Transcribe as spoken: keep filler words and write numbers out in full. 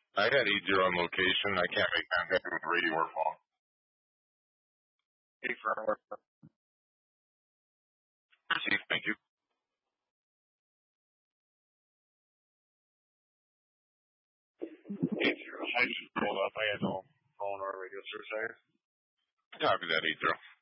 I got eight zero on location. I can't make contact with radio or phone. Eight firmware. Received. Thank you. Eight zero. I just pulled up. I had no phone or radio service. Copy that, eight zero.